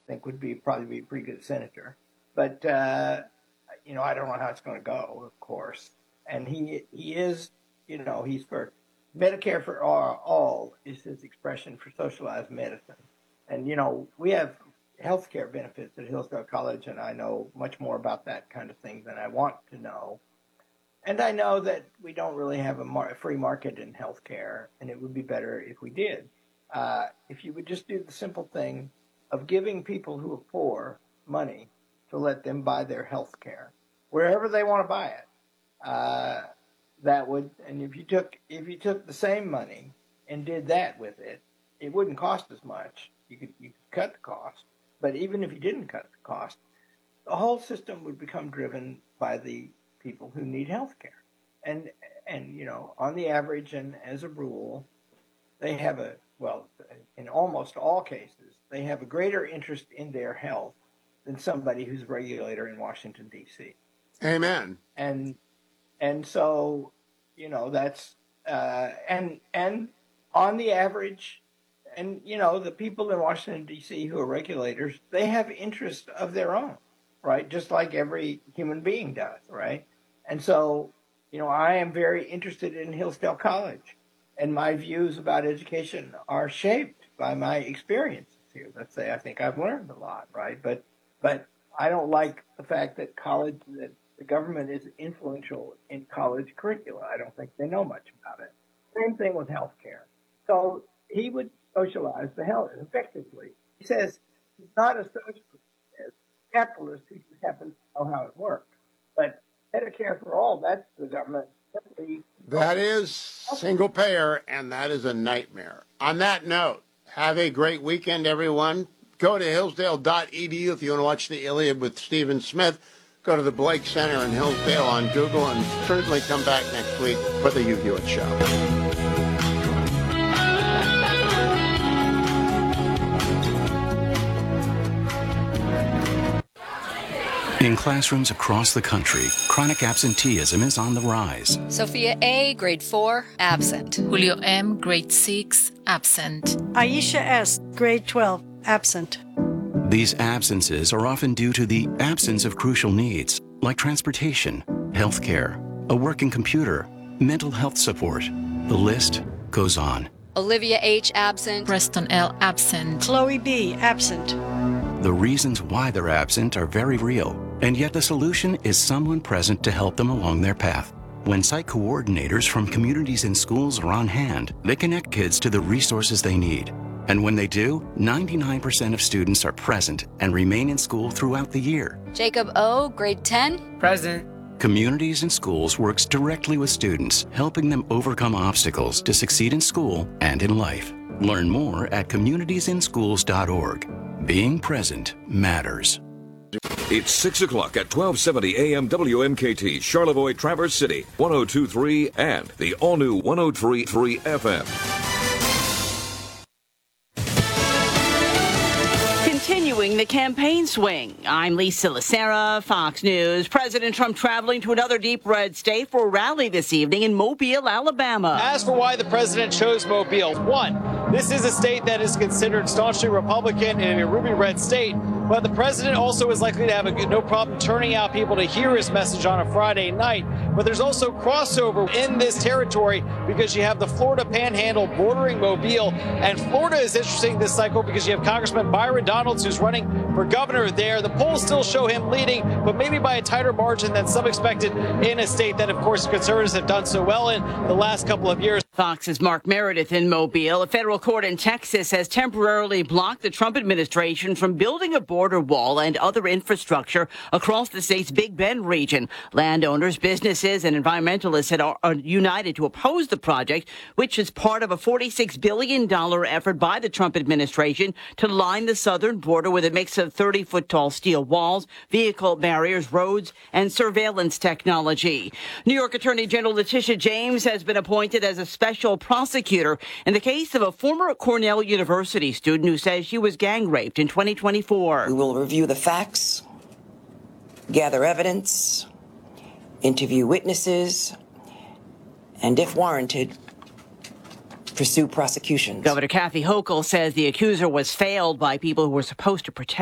think would probably be a pretty good senator. But I don't know how it's going to go, of course. And he is, he's for Medicare for all is his expression for socialized medicine. And, we have health care benefits at Hillsdale College, and I know much more about that kind of thing than I want to know. And I know that we don't really have a free market in health care, and it would be better if we did. If you would just do the simple thing of giving people who are poor money to let them buy their health care wherever they want to buy it. That would, and if you took the same money and did that with it, it wouldn't cost as much. You could cut the cost, but even if you didn't cut the cost, the whole system would become driven by the people who need health care. And on the average and as a rule, they have in almost all cases, they have a greater interest in their health than somebody who's a regulator in Washington, D.C. Amen. And so, that's, and on the average, and, the people in Washington, D.C. who are regulators, they have interests of their own, right? Just like every human being does, right? And so, I am very interested in Hillsdale College, and my views about education are shaped by my experiences here. Let's say I think I've learned a lot, right? But I don't like the fact that the government is influential in college curricula. I don't think they know much about it. Same thing with healthcare. So he would socialize the health effectively. He says he's not a socialist, he's a capitalist who just happens to know how it works. But Medicare for all, that's the government. That is single payer, and that is a nightmare. On that note, have a great weekend, everyone. Go to hillsdale.edu if you want to watch the Iliad with Stephen Smith. Go to the Blake Center in Hillsdale on Google, and certainly come back next week for the Hugh Hewitt Show. In classrooms across the country, chronic absenteeism is on the rise. Sophia A., grade 4, absent. Julio M., grade 6, absent. Aisha S., grade 12, absent. These absences are often due to the absence of crucial needs, like transportation, health care, a working computer, mental health support. The list goes on. Olivia H., absent. Preston L., absent. Chloe B., absent. The reasons why they're absent are very real, and yet the solution is someone present to help them along their path. When site coordinators from communities and schools are on hand, they connect kids to the resources they need. And when they do, 99% of students are present and remain in school throughout the year. Jacob O., grade 10. Present. Communities and Schools works directly with students, helping them overcome obstacles to succeed in school and in life. Learn more at communitiesinschools.org. Being present matters. It's 6 o'clock at 1270 AM WMKT, Charlevoix, Traverse City, 102.3, and the all-new 103.3 FM. Continuing the campaign swing, I'm Lisa Lacera, Fox News. President Trump traveling to another deep red state for a rally this evening in Mobile, Alabama. As for why the president chose Mobile, one, this is a state that is considered staunchly Republican and a ruby red state, but the president also is likely to have no problem turning out people to hear his message on a Friday night. But there's also crossover in this territory because you have the Florida Panhandle bordering Mobile, and Florida is interesting this cycle because you have Congressman Byron Donalds who's running for governor there. The polls still show him leading, but maybe by a tighter margin than some expected in a state that, of course, conservatives have done so well in the last couple of years. Fox's Mark Meredith in Mobile. A federal court in Texas has temporarily blocked the Trump administration from building a border wall and other infrastructure across the state's Big Bend region. Landowners, businesses, and environmentalists are united to oppose the project, which is part of a $46 billion effort by the Trump administration to line the southern border with a mix of 30-foot-tall steel walls, vehicle barriers, roads, and surveillance technology. New York Attorney General Letitia James has been appointed as a special prosecutor in the case of a former Cornell University student who says she was gang raped in 2024. We will review the facts, gather evidence, interview witnesses, and if warranted, pursue prosecution. Governor Kathy Hochul says the accuser was failed by people who were supposed to protect